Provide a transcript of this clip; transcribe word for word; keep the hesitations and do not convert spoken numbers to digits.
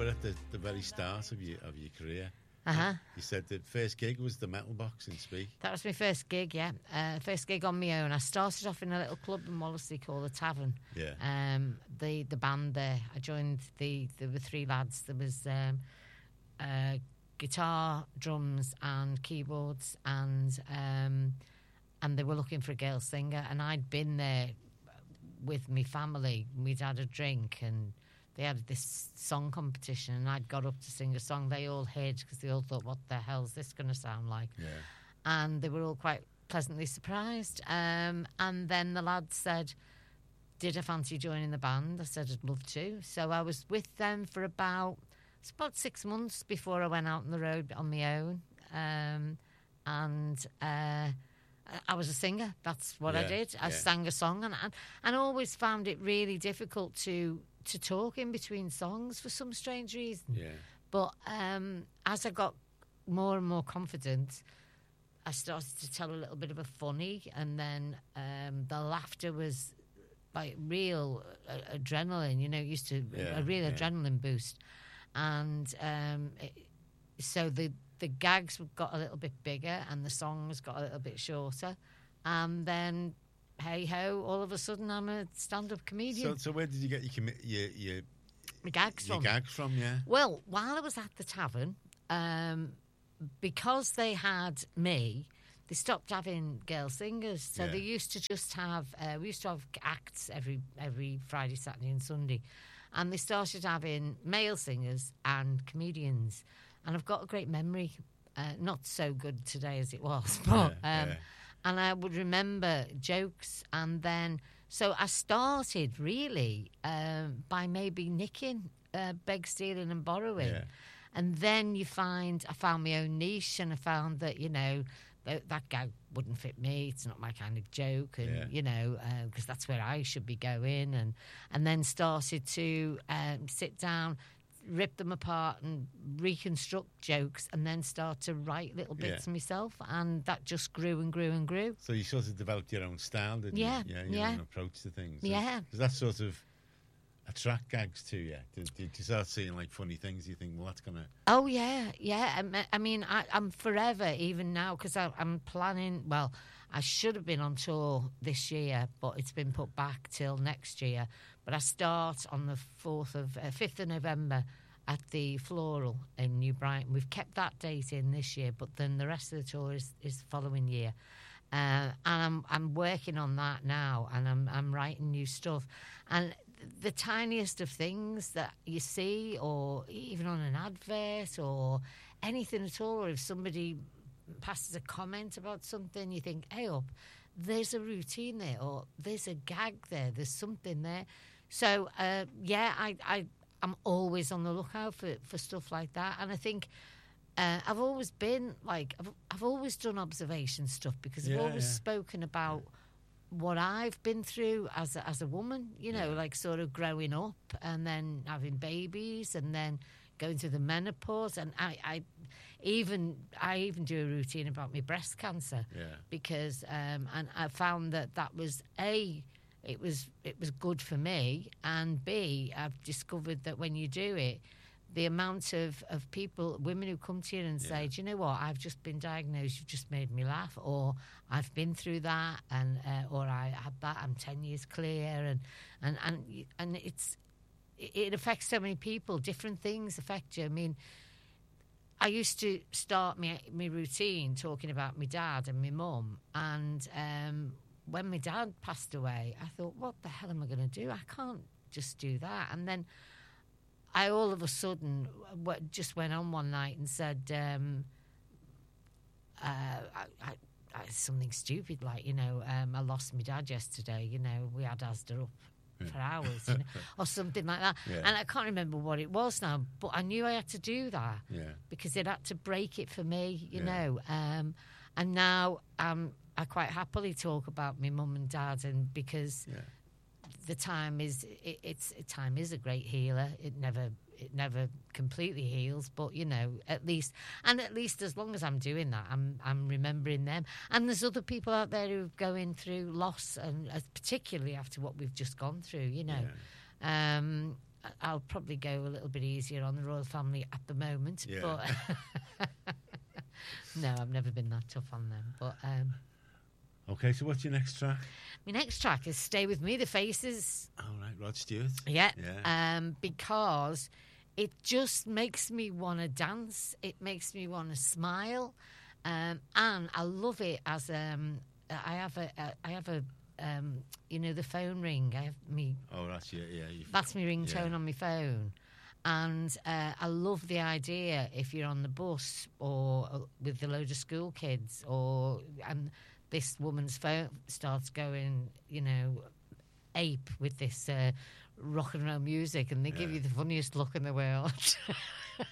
we're at the, the very start of your of your career. Uh-huh. You said the first gig was the Metal Box in Speke. That was my first gig, yeah. Uh, first gig on my own. I started off in a little club in Wallasey called the Tavern. Yeah. Um, the the band there. I joined the. There were three lads. There was um, uh, guitar, drums, and keyboards, and um, and they were looking for a girl singer. And I'd been there with my family. We'd had a drink and they had this song competition, and I'd got up to sing a song. They all hid because they all thought, what the hell's this going to sound like? Yeah. And they were all quite pleasantly surprised. Um, and then the lads said, did I fancy joining the band? I said, I'd love to. So I was with them for about, it's about six months before I went out on the road on my own. Um, and uh, I was a singer. That's what yeah, I did. I yeah. sang a song, and, and, and always found it really difficult to... to talk in between songs for some strange reason. Yeah. But um, as I got more and more confident, I started to tell a little bit of a funny, and then um, the laughter was like real uh, adrenaline, you know, used to, Yeah, a real yeah. adrenaline boost. And um, it, so the, the gags got a little bit bigger and the songs got a little bit shorter. And then... hey ho! All of a sudden, I'm a stand-up comedian. So, so where did you get your commi- your your, My gags your from. gags from? Yeah. Well, while I was at the Tavern, um, because they had me, they stopped having girl singers. So Yeah. they used to just have. Uh, we used to have acts every every Friday, Saturday, and Sunday, and they started having male singers and comedians. And I've got a great memory. Uh, not so good today as it was, but. Yeah, um, yeah. And I would remember jokes, and then so I started really um, by maybe nicking, uh, beg, stealing, and borrowing, Yeah. and then you find I found my own niche, and I found that you know that, that gag wouldn't fit me. It's not my kind of joke, and Yeah. you know because uh, that's where I should be going, and and then started to um, sit down, rip them apart and reconstruct jokes, and then start to write little bits Yeah. myself, and that just grew and grew and grew. So you sort of developed your own style, didn't Yeah, you? Yeah. Your yeah. own approach to things. Yeah. Does that sort of attract gags to you? Did, did you start seeing like funny things? You think, well, that's gonna. Oh yeah, yeah. I me- I mean, I, I'm forever even now because I'm planning. Well, I should have been on tour this year, but it's been put back till next year. But I start on the fourth of uh, fifth of November at the Floral in New Brighton. We've kept that date in this year, but then the rest of the tour is, is the following year. Uh, and I'm I'm working on that now, and I'm I'm writing new stuff. And the tiniest of things that you see, or even on an advert, or anything at all, or if somebody passes a comment about something, you think, hey up, there's a routine there, or there's a gag there, there's something there. So, uh, yeah, I, I, I'm always on the lookout for, for stuff like that. And I think uh, I've always been, like, I've, I've always done observation stuff because Yeah, I've always yeah. spoken about what I've been through as a, as a woman, you know, Yeah. like sort of growing up and then having babies and then going through the menopause. And I, I even I even do a routine about my breast cancer Yeah. because um, and I found that that was a it was it was good for me, and B, I've discovered that when you do it, the amount of, of people, women who come to you and say, Yeah. do you know what, I've just been diagnosed, you've just made me laugh, or I've been through that, and uh, or I had that, I'm ten years clear, and and and, and it's it affects so many people. Different things affect you. I mean, I used to start my my routine talking about my dad and my mum, and um, when my dad passed away, I thought, what the hell am I going to do? I can't just do that. And then I all of a sudden w- just went on one night and said um, uh, I, I, I, something stupid like, you know, um, I lost my dad yesterday. You know, we had Asda up for hours, you know, or something like that. Yeah. And I can't remember what it was now, but I knew I had to do that Yeah. because it had to break it for me, you Yeah. know. Um, and now um, I quite happily talk about my mum and dad, and because Yeah. the time is it, it's time is a great healer. It never it never completely heals, but you know, at least and at least as long as I'm doing that, I'm I'm remembering them. And there's other people out there who are going through loss, and uh, particularly after what we've just gone through, you know. Um, I'll probably go a little bit easier on the royal family at the moment. Yeah. But no, I've never been that tough on them. But um, Okay, so what's your next track? my next track is "Stay With Me," The Faces. All right, Rod Stewart. Yeah, Yeah. um, because it just makes me want to dance. It makes me want to smile, um, and I love it as um, I have a, a I have a um, you know the phone ring. I have me. Oh, that's yeah, yeah. You've, That's my ringtone yeah. on my phone. And uh, I love the idea if you're on the bus or uh, with a load of school kids, or and this woman's phone starts going, you know, ape with this uh, rock and roll music, and they give Yeah. you the funniest look in the world.